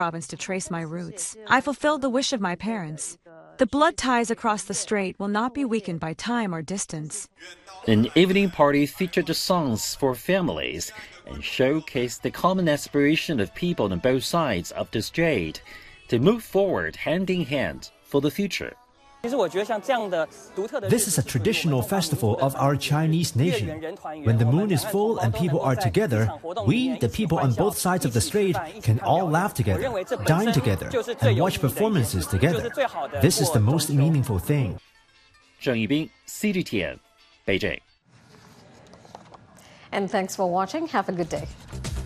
province to trace my roots. I fulfilled the wish of my parents. The blood ties across the strait will not be weakened by time or distance. An evening party featured the songs for families and showcased the common aspiration of people on both sides of the strait to move forward hand in hand for the future. This is a traditional festival of our Chinese nation. When the moon is full and people are together, we, the people on both sides of the strait, can all laugh together, dine together, and watch performances together. This is the most meaningful thing. 郑一斌 CGTN 北京 And thanks for watching. Have a good day.